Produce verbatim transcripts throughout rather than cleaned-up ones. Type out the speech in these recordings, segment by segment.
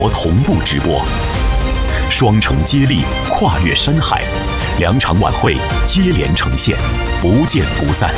同步直播，双城接力跨越山海，两场晚会接连呈现，不见不散。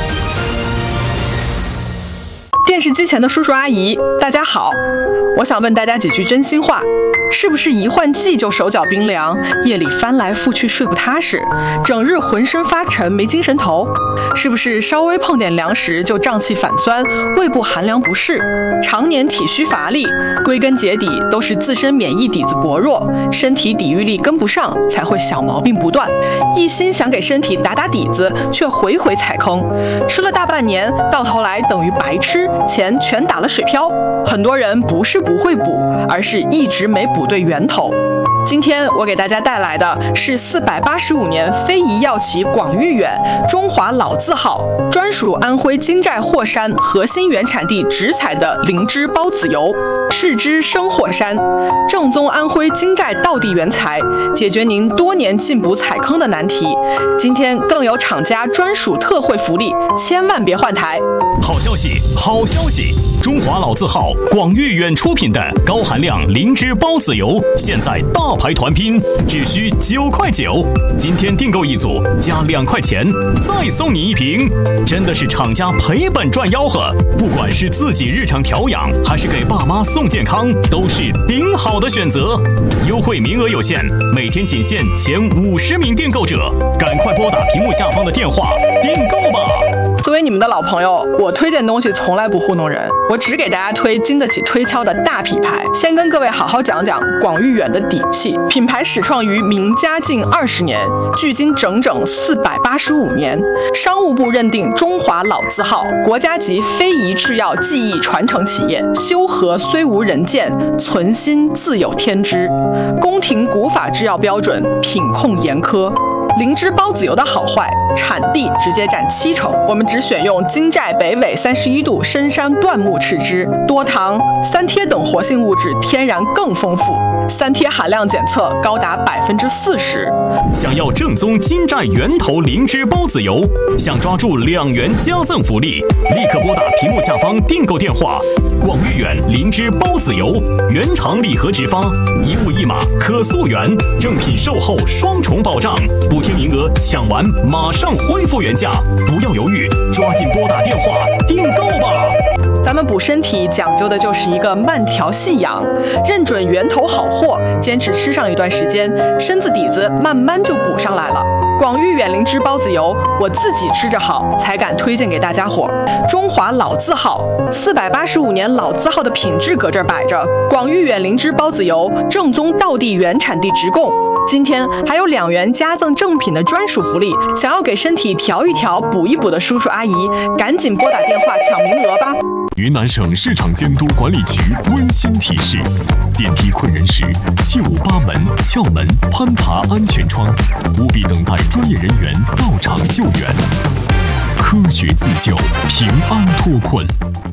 电视机前的叔叔阿姨，大家好，我想问大家几句真心话。是不是一换季就手脚冰凉，夜里翻来覆去睡不踏实，整日浑身发沉没精神头？是不是稍微碰点凉食就胀气反酸，胃部寒凉不适，常年体虚乏力？归根结底都是自身免疫底子薄弱，身体抵御力跟不上，才会小毛病不断。一心想给身体打打底子，却回回踩坑，吃了大半年，到头来等于白吃，钱全打了水漂。很多人不是不会补，而是一直没补对源头。今天我给大家带来的是四百八十五年非遗药企广誉远中华老字号，专属安徽金寨霍山核心原产地直采的灵芝孢子油，视之生霍山，正宗安徽金寨道地原材，解决您多年进补踩坑的难题。今天更有厂家专属特惠福利，千万别换台。 好消息，好消息！中华老字号广誉远出品的高含量灵芝孢子油，现在大牌团拼，只需九块九。今天订购一组加两块钱，再送你一瓶，真的是厂家赔本赚吆喝。不管是自己日常调养，还是给爸妈送健康，都是顶好的选择。优惠名额有限，每天仅限前五十名订购者，赶快拨打屏幕下方的电话订购吧。 作为你们的老朋友，我推荐东西从来不糊弄人，我只给大家推经得起推敲的大品牌。先跟各位好好讲讲广誉远的底气。品牌始创于明嘉靖二十年，距今整整四百八十五年。商务部认定中华老字号，国家级非遗制药技艺传承企业，修和虽无人见，存心自有天知。宫廷古法制药标准，品控严苛。灵芝孢子油的好坏，产地直接占七成，我们只选用金寨北纬三十一度深山椴木敕枝，多糖、三萜等活性物质天然更丰富，三萜含量检测高达百分之四十。 想要正宗金寨源头灵芝孢子油，想抓住两元加赠福利，立刻拨打屏幕下方订购电话。广誉远灵芝孢子油，原厂礼盒直发，一物一码可溯源，正品售后双重保障，补贴名额抢完马上恢复原价，不要犹豫，抓紧拨打电话订购吧。 咱们补身体讲究的就是一个慢调细养，认准源头好货，坚持吃上一段时间，身子底子慢慢就补上来了。广誉远灵芝孢子油，我自己吃着好，才敢推荐给大家伙。中华老字号，四百八十五年老字号的品质搁这儿摆着。广誉远灵芝孢子油，正宗道地原产地直供。今天还有两元加赠正品的专属福利，想要给身体调一调、补一补的叔叔阿姨，赶紧拨打电话抢名额吧。 云南省市场监督管理局温馨提示：电梯困人时，切勿扒门、撬门、攀爬安全窗，务必等待专业人员到场救援。科学自救，平安脱困。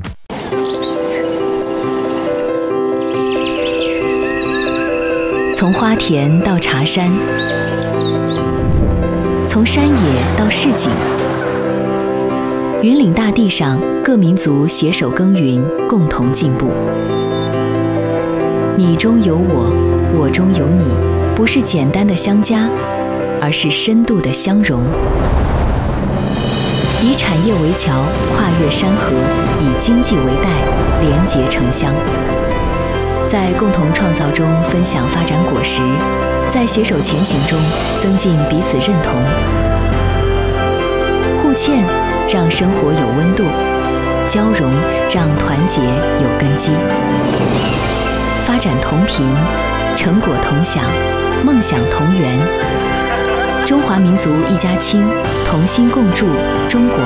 从花田到茶山，从山野到市井，云岭大地上，各民族携手耕耘，共同进步。你中有我，我中有你，不是简单的相加，而是深度的相融。以产业为桥，跨越山河；以经济为带，连结城乡。在共同创造中分享发展果实，在携手前行中增进彼此认同。互欠让生活有温度，交融让团结有根基。发展同频，成果同享，梦想同源。中华民族一家亲，同心共筑中国